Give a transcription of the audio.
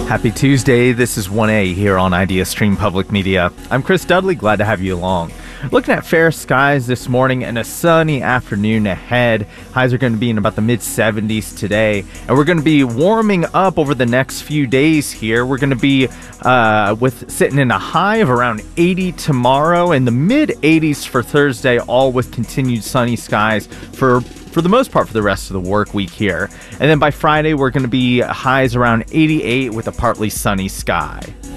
Happy Tuesday. This is 1A here on Idea Stream Public Media. I'm Chris Dudley. Glad to have you along. Looking at fair skies this morning and a sunny afternoon ahead. Highs are going to be in about the mid-70s today. And we're going to be warming up over the next few days here. We're going to be sitting in a high of around 80 tomorrow and the mid-80s for Thursday, all with continued sunny skies for the most part for the rest of the work week here. And then by Friday, we're going to be highs around 88 with a partly sunny sky.